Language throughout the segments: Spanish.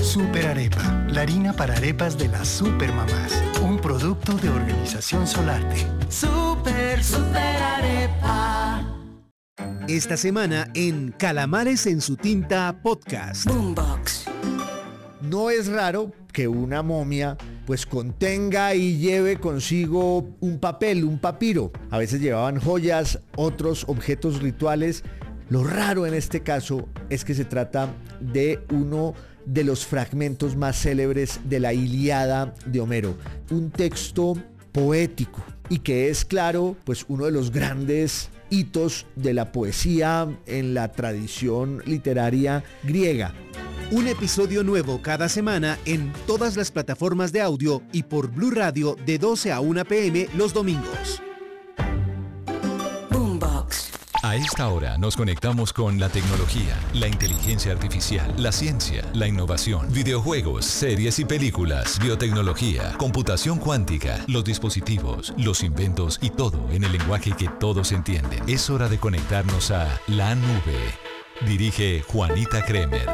Super Arepa, la harina para arepas de las supermamás. Un producto de Organización Solarte. Super Arepa. Esta semana en Calamares en su tinta podcast. Boombox. No es raro que una momia pues contenga y lleve consigo un papel, un papiro. A veces llevaban joyas, otros objetos rituales. Lo raro en este caso es que se trata de uno de los fragmentos más célebres de la Ilíada de Homero. Un texto poético y que es, claro, pues uno de los grandes hitos de la poesía en la tradición literaria griega. Un episodio nuevo cada semana en todas las plataformas de audio y por Blue Radio de 12 a 1 p.m. los domingos. Boombox. A esta hora nos conectamos con la tecnología, la inteligencia artificial, la ciencia, la innovación, videojuegos, series y películas, biotecnología, computación cuántica, los dispositivos, los inventos y todo en el lenguaje que todos entienden. Es hora de conectarnos a La Nube. Dirige Juanita Kremer.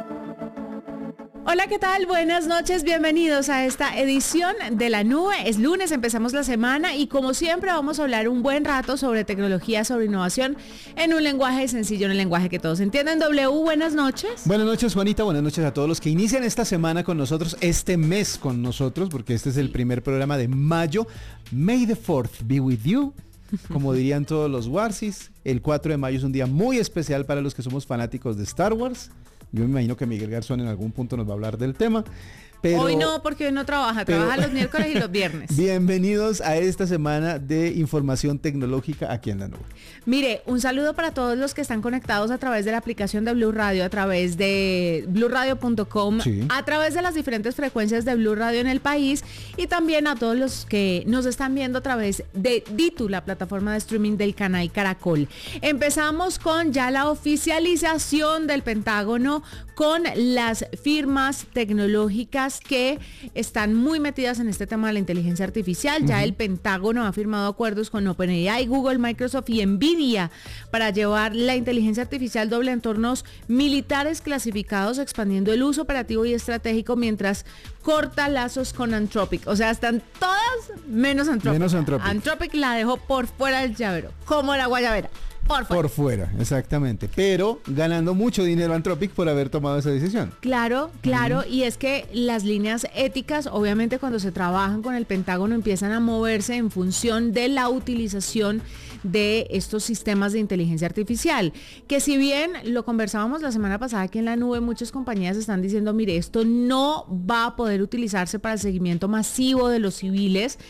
Hola, ¿qué tal? Buenas noches, bienvenidos a esta edición de La Nube. Es lunes, empezamos la semana y como siempre vamos a hablar un buen rato sobre tecnología, sobre innovación en un lenguaje sencillo, en un lenguaje que todos entienden. W, buenas noches. Buenas noches, Juanita, buenas noches a todos los que inician esta semana con nosotros, este mes con nosotros, porque este es el primer programa de mayo. May the 4th be with you. Como dirían todos los Warsis, el 4 de mayo es un día muy especial para los que somos fanáticos de Star Wars. Yo me imagino que Miguel Garzón en algún punto nos va a hablar del tema. Pero, hoy no, porque hoy no trabaja los miércoles y los viernes. Bienvenidos a esta semana de información tecnológica aquí en La Nube. Mire, un saludo para todos los que están conectados a través de la aplicación de Blue Radio, a través de bluradio.com, sí, a través de las diferentes frecuencias de Blue Radio en el país y también a todos los que nos están viendo a través de Ditu, la plataforma de streaming del canal Caracol. Empezamos con ya la oficialización del Pentágono con las firmas tecnológicas que están muy metidas en este tema de la inteligencia artificial. Ya el Pentágono ha firmado acuerdos con OpenAI, Google, Microsoft y Nvidia para llevar la inteligencia artificial doble a entornos militares clasificados, expandiendo el uso operativo y estratégico mientras corta lazos con Anthropic. O sea, están todas menos Anthropic. Anthropic la dejó por fuera del llavero, como la guayabera. Por fuera, exactamente. Pero ganando mucho dinero Anthropic por haber tomado esa decisión. Claro, y es que las líneas éticas, obviamente cuando se trabajan con el Pentágono, empiezan a moverse en función de la utilización de estos sistemas de inteligencia artificial. Que si bien lo conversábamos la semana pasada aquí en La Nube, muchas compañías están diciendo, mire, esto no va a poder utilizarse para el seguimiento masivo de los civiles,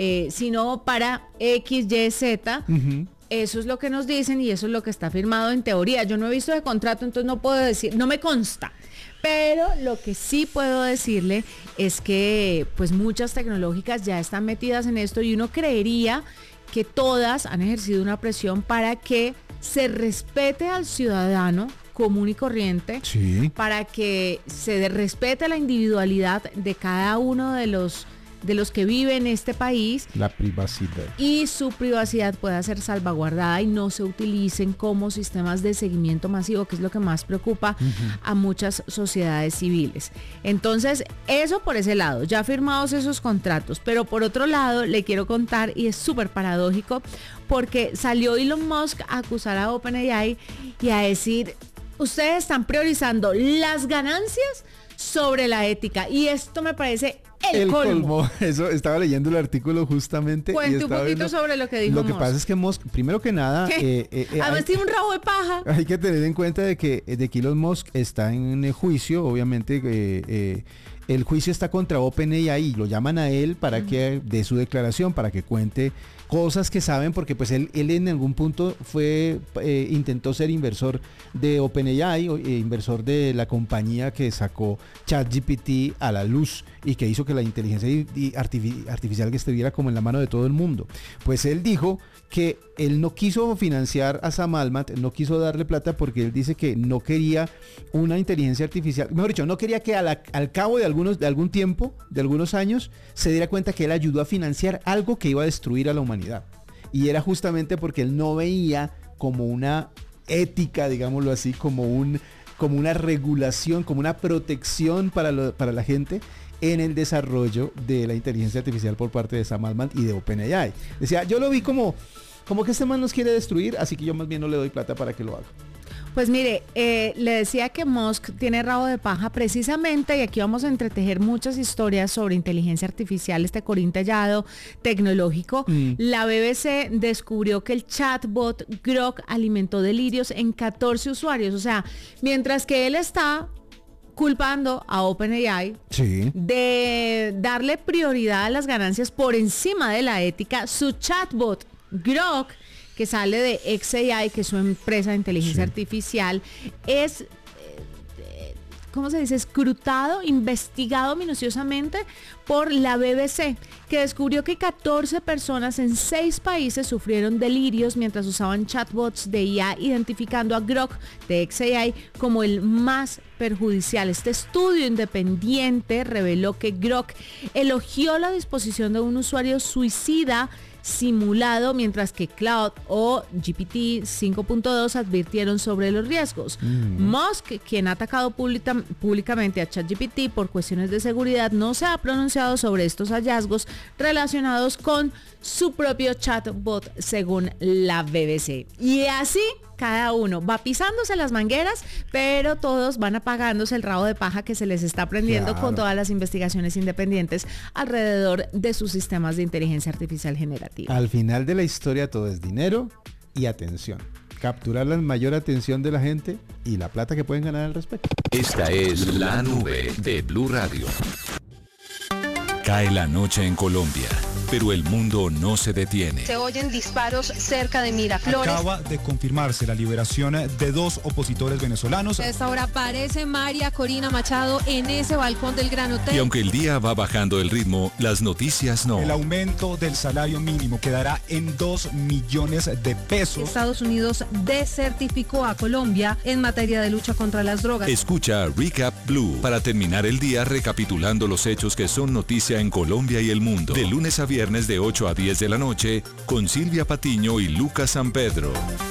sino para X, Y, Z. Eso es lo que nos dicen y eso es lo que está firmado en teoría. Yo no he visto el contrato, entonces no puedo decir, no me consta. Pero lo que sí puedo decirle es que pues muchas tecnológicas ya están metidas en esto y uno creería que todas han ejercido una presión para que se respete al ciudadano común y corriente, sí, para que se respete la individualidad de cada uno de los que viven en este país, la privacidad, y su privacidad pueda ser salvaguardada y no se utilicen como sistemas de seguimiento masivo, que es lo que más preocupa a muchas sociedades civiles. Entonces, eso por ese lado, ya firmados esos contratos, pero por otro lado le quiero contar, y es súper paradójico, porque salió Elon Musk a acusar a OpenAI y a decir, ustedes están priorizando las ganancias sobre la ética, y esto me parece el colmo. Eso, estaba leyendo el artículo justamente. Cuente un poquito sobre lo que dijo Lo que Musk. pasa es que Musk, primero que nada, además tiene un rabo de paja. Hay que tener en cuenta de que Elon Musk está en juicio, obviamente. El juicio está contra OpenAI y lo llaman a él para que dé su declaración, para que cuente cosas que saben, porque pues él en algún punto intentó ser inversor de OpenAI, inversor de la compañía que sacó ChatGPT a la luz y que hizo que la inteligencia artificial que estuviera como en la mano de todo el mundo. Pues él dijo que él no quiso financiar a Sam Altman, no quiso darle plata porque él dice que no quería una inteligencia artificial, mejor dicho, no quería que al cabo de algún tiempo, de algunos años, se diera cuenta que él ayudó a financiar algo que iba a destruir a la humanidad. Y era justamente porque él no veía como una ética, digámoslo así, como un como una regulación, como una protección para la gente en el desarrollo de la inteligencia artificial por parte de Sam Altman y de OpenAI. Decía, yo lo vi como que este man nos quiere destruir, así que yo más bien no le doy plata para que lo haga. Pues mire, le decía que Musk tiene rabo de paja precisamente, y aquí vamos a entretejer muchas historias sobre inteligencia artificial, este corintellado tecnológico. La BBC descubrió que el chatbot Grok alimentó delirios en 14 usuarios. O sea, mientras que él está culpando a OpenAI de darle prioridad a las ganancias por encima de la ética, su chatbot Grok, que sale de xAI, que es su empresa de inteligencia artificial, es, ¿cómo se dice?, escrutado, investigado minuciosamente por la BBC, que descubrió que 14 personas en 6 países sufrieron delirios mientras usaban chatbots de IA, identificando a Grok de xAI como el más perjudicial. Este estudio independiente reveló que Grok elogió la disposición de un usuario suicida simulado, mientras que Cloud o GPT 5.2 advirtieron sobre los riesgos. Musk, quien ha atacado públicamente a ChatGPT por cuestiones de seguridad, no se ha pronunciado sobre estos hallazgos relacionados con su propio chatbot, según la BBC. Y así cada uno va pisándose las mangueras, pero todos van apagándose el rabo de paja que se les está prendiendo con todas las investigaciones independientes alrededor de sus sistemas de inteligencia artificial generativa. Al final de la historia todo es dinero y atención. Capturar la mayor atención de la gente y la plata que pueden ganar al respecto. Esta es La Nube de Blue Radio. Cae la noche en Colombia, pero el mundo no se detiene. Se oyen disparos cerca de Miraflores. Acaba de confirmarse la liberación de 2 opositores venezolanos. A esta hora aparece María Corina Machado en ese balcón del Gran Hotel. Y aunque el día va bajando el ritmo, las noticias no. El aumento del salario mínimo quedará en 2 millones de pesos. Estados Unidos desertificó a Colombia en materia de lucha contra las drogas. Escucha Recap Blue para terminar el día recapitulando los hechos que son noticia en Colombia y el mundo. De lunes a viernes de 8 a 10 de la noche con Silvia Patiño y Lucas San Pedro.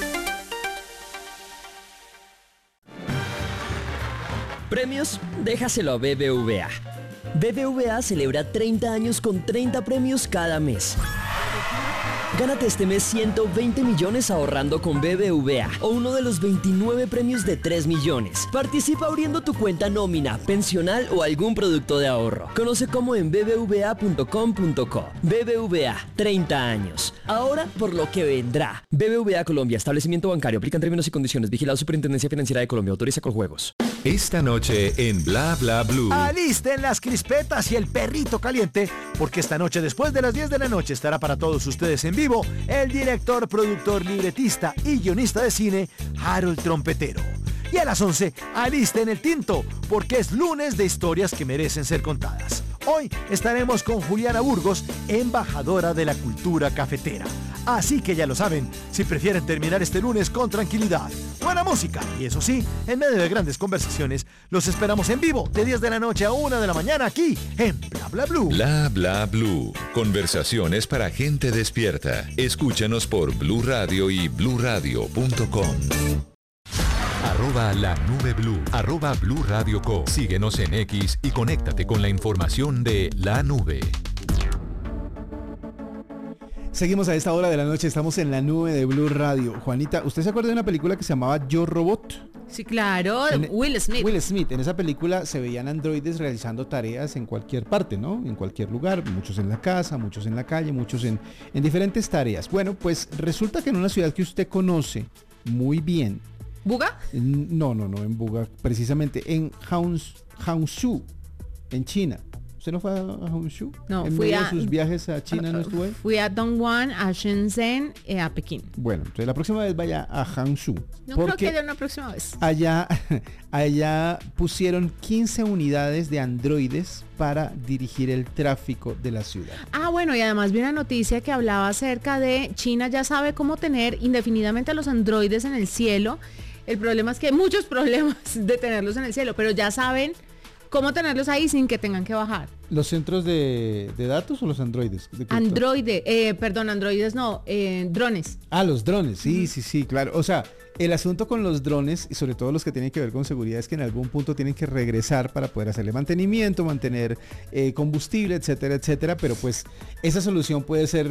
Premios, déjaselo a BBVA. BBVA celebra 30 años con 30 premios cada mes. Gánate este mes 120 millones ahorrando con BBVA o uno de los 29 premios de 3 millones. Participa abriendo tu cuenta nómina, pensional o algún producto de ahorro. Conoce cómo en bbva.com.co. BBVA, 30 años. Ahora por lo que vendrá. BBVA Colombia, establecimiento bancario. Aplican términos y condiciones. Vigilado Superintendencia Financiera de Colombia. Autoriza con juegos. Esta noche en Bla Bla Blue. Alisten las crispetas y el perrito caliente, porque esta noche después de las 10 de la noche estará para todos ustedes en vivo el director, productor, libretista y guionista de cine Harold Trompetero. Y a las 11 alisten el tinto, porque es lunes de historias que merecen ser contadas. Hoy estaremos con Juliana Burgos, embajadora de la cultura cafetera. Así que ya lo saben, si prefieren terminar este lunes con tranquilidad, buena música y eso sí, en medio de grandes conversaciones, los esperamos en vivo de 10 de la noche a 1 de la mañana aquí en Bla Bla Blue. Bla Bla Blue. Conversaciones para gente despierta. Escúchanos por Blue Radio y bluradio.com. @La Nube Blue, @Blue Radio Co. Síguenos en X y conéctate con la información de La Nube. Seguimos a esta hora de la noche, estamos en La Nube de Blue Radio. Juanita, ¿usted se acuerda de una película que se llamaba Yo Robot? Sí, claro, Will Smith. Will Smith, en esa película se veían androides realizando tareas en cualquier parte, ¿no? En cualquier lugar, muchos en la casa, muchos en la calle, muchos en diferentes tareas. Bueno, pues resulta que en una ciudad que usted conoce muy bien. ¿Buga? No, en Buga, precisamente en Hangzhou, en China. ¿Usted no fue a Hangzhou? No, fui a sus viajes a China, ¿no estuvo ahí? Fui a Dongguan, a Shenzhen, a Pekín. Bueno, entonces la próxima vez vaya a Hangzhou. No creo que haya una próxima vez. Allá pusieron 15 unidades de androides para dirigir el tráfico de la ciudad. Ah, bueno, y además vi una noticia que hablaba acerca de China ya sabe cómo tener indefinidamente a los androides en el cielo. El problema es que hay muchos problemas de tenerlos en el cielo, pero ya saben cómo tenerlos ahí sin que tengan que bajar. ¿Los centros de datos o los androides? Androides no, drones. Ah, los drones, sí, claro. O sea, El asunto con los drones, y sobre todo los que tienen que ver con seguridad, es que en algún punto tienen que regresar para poder hacerle mantenimiento, mantener combustible, etcétera, etcétera. Pero pues esa solución puede ser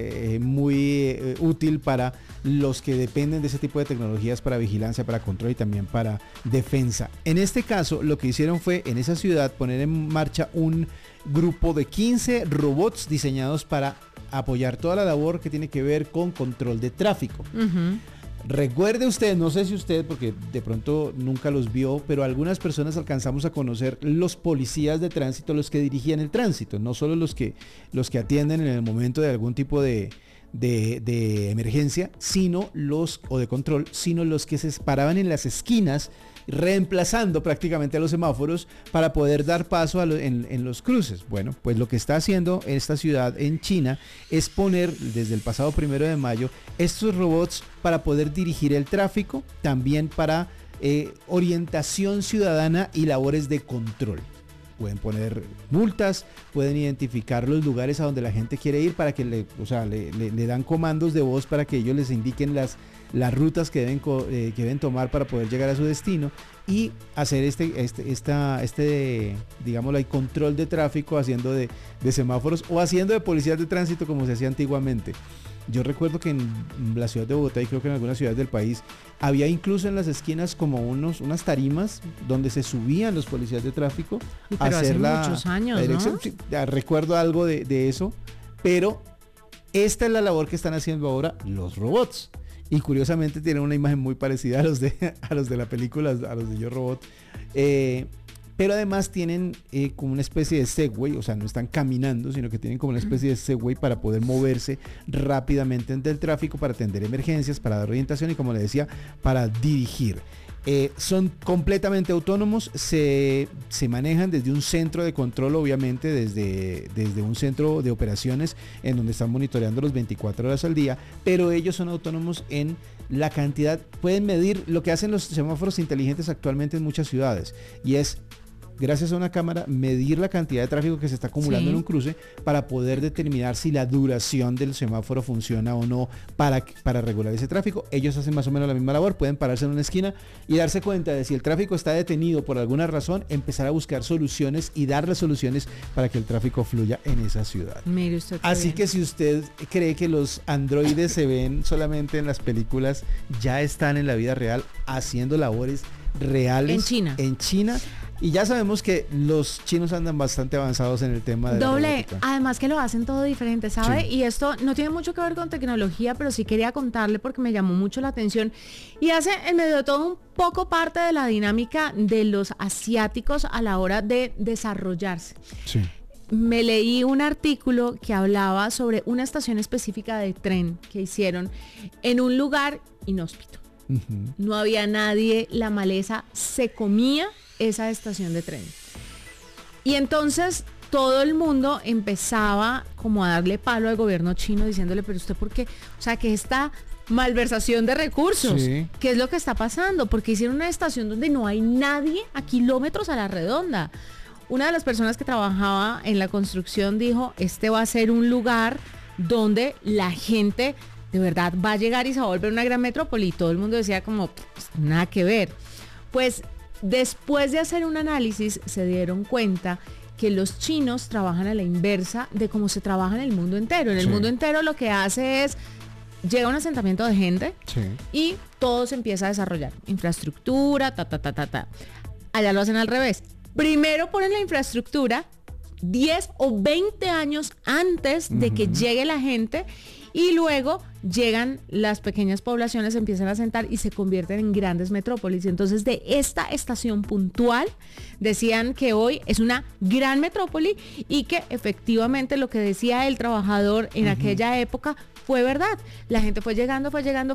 muy útil para los que dependen de ese tipo de tecnologías para vigilancia, para control y también para defensa. En este caso, lo que hicieron fue en esa ciudad poner en marcha un grupo de 15 robots diseñados para apoyar toda la labor que tiene que ver con control de tráfico. Recuerde usted, no sé si usted, porque de pronto nunca los vio, pero algunas personas alcanzamos a conocer los policías de tránsito, los que dirigían el tránsito, no solo los que atienden en el momento de algún tipo de emergencia, o de control, sino los que se paraban en las esquinas reemplazando prácticamente a los semáforos para poder dar paso en los cruces. Bueno, pues lo que está haciendo esta ciudad en China es poner desde el pasado 1 de mayo estos robots para poder dirigir el tráfico, también para orientación ciudadana y labores de control. Pueden poner multas, pueden identificar los lugares a donde la gente quiere ir para que le dan comandos de voz para que ellos les indiquen las rutas que deben tomar para poder llegar a su destino y hacer digámoslo, el control de tráfico haciendo de semáforos o haciendo de policías de tránsito como se hacía antiguamente. Yo recuerdo que en la ciudad de Bogotá y creo que en algunas ciudades del país había incluso en las esquinas como unas tarimas donde se subían los policías de tráfico a hacer muchos años, ¿no? Sí, recuerdo algo de eso, pero esta es la labor que están haciendo ahora los robots. Y curiosamente tienen una imagen muy parecida a los de la película, a los de Yo Robot. Pero además tienen como una especie de Segway, o sea, no están caminando, sino que tienen como una especie de Segway para poder moverse rápidamente entre el tráfico, para atender emergencias, para dar orientación y, como le decía, para dirigir. Son completamente autónomos, se manejan desde un centro de control, obviamente, desde un centro de operaciones en donde están monitoreando los 24 horas al día, pero ellos son autónomos en la cantidad, pueden medir lo que hacen los semáforos inteligentes actualmente en muchas ciudades, y es, gracias a una cámara, medir la cantidad de tráfico que se está acumulando en un cruce para poder determinar si la duración del semáforo funciona o no para regular ese tráfico. Ellos hacen más o menos la misma labor, pueden pararse en una esquina y darse cuenta de si el tráfico está detenido por alguna razón, empezar a buscar soluciones y darle soluciones para que el tráfico fluya en esa ciudad. Mire usted. Así que si usted cree que los androides se ven solamente en las películas, ya están en la vida real haciendo labores reales en China. Y ya sabemos que los chinos andan bastante avanzados en el tema de robótica. Además que lo hacen todo diferente, ¿sabe? Sí. Y esto no tiene mucho que ver con tecnología, pero sí quería contarle porque me llamó mucho la atención. Y hace en medio de todo un poco parte de la dinámica de los asiáticos a la hora de desarrollarse. Sí. Me leí un artículo que hablaba sobre una estación específica de tren que hicieron en un lugar inhóspito. No había nadie, la maleza se comía esa estación de tren. Y entonces todo el mundo empezaba como a darle palo al gobierno chino diciéndole, pero usted ¿por qué? O sea, que esta malversación de recursos, ¿qué es lo que está pasando? Porque hicieron una estación donde no hay nadie a kilómetros a la redonda. Una de las personas que trabajaba en la construcción dijo, este va a ser un lugar donde la gente de verdad va a llegar y se va a volver una gran metrópoli. Y todo el mundo decía como, pues, nada que ver. Pues después de hacer un análisis se dieron cuenta que los chinos trabajan a la inversa de cómo se trabaja en el mundo entero. En el mundo entero lo que hace es, llega un asentamiento de gente y todo se empieza a desarrollar. Infraestructura, Allá lo hacen al revés. Primero ponen la infraestructura 10 o 20 años antes de que llegue la gente y luego llegan las pequeñas poblaciones, empiezan a asentar y se convierten en grandes metrópolis. Entonces, de esta estación puntual, decían que hoy es una gran metrópoli y que efectivamente lo que decía el trabajador en aquella época fue verdad. La gente fue llegando,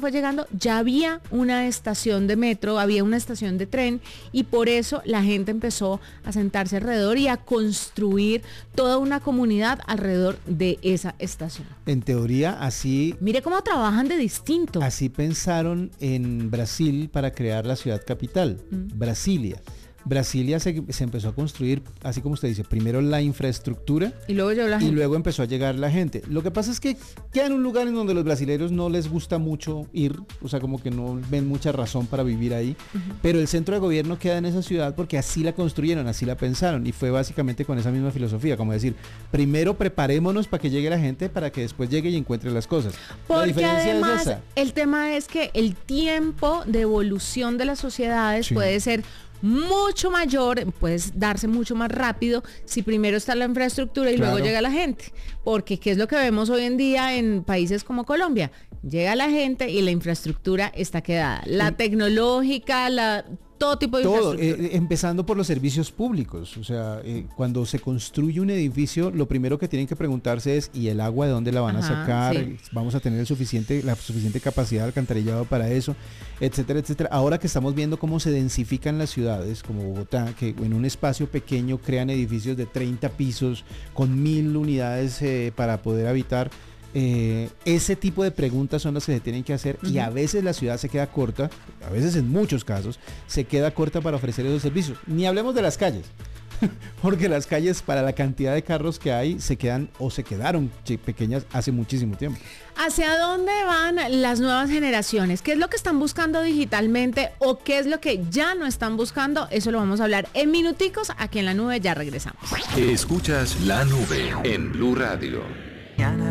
ya había una estación de metro, había una estación de tren y por eso la gente empezó a sentarse alrededor y a construir toda una comunidad alrededor de esa estación. En teoría, así... Mire cómo trabajan de distinto. Así pensaron en Brasil para crear la ciudad capital, Brasilia. Brasilia se empezó a construir, así como usted dice, primero la infraestructura y luego llegó la gente. Y luego empezó a llegar la gente. Lo que pasa es que queda en un lugar en donde los brasileños no les gusta mucho ir, o sea, como que no ven mucha razón para vivir ahí, pero el centro de gobierno queda en esa ciudad porque así la construyeron, así la pensaron, y fue básicamente con esa misma filosofía, como decir, primero preparémonos para que llegue la gente, para que después llegue y encuentre las cosas. Porque la diferencia además, es esa. el tema es que el tiempo de evolución de las sociedades puede ser mucho mayor, puede darse mucho más rápido si primero está la infraestructura y luego llega la gente. Porque ¿qué es lo que vemos hoy en día en países como Colombia? Llega la gente y la infraestructura está quedada. La tecnológica, todo tipo de infraestructura. Empezando por los servicios públicos. O sea, cuando se construye un edificio, lo primero que tienen que preguntarse es, ¿y el agua de dónde la van a sacar? Sí. ¿Vamos a tener la suficiente capacidad de alcantarillado para eso? Etcétera, etcétera. Ahora que estamos viendo cómo se densifican las ciudades, como Bogotá, que en un espacio pequeño crean edificios de 30 pisos con 1000 unidades para poder habitar, ese tipo de preguntas son las que se tienen que hacer, y a veces la ciudad se queda corta, a veces en muchos casos se queda corta para ofrecer esos servicios. Ni hablemos de las calles, porque las calles, para la cantidad de carros que hay, se quedaron pequeñas hace muchísimo tiempo. ¿Hacia dónde van las nuevas generaciones? ¿Qué es lo que están buscando digitalmente o qué es lo que ya no están buscando? Eso lo vamos a hablar en minuticos aquí en La Nube. Ya regresamos. Escuchas La Nube en Blue Radio.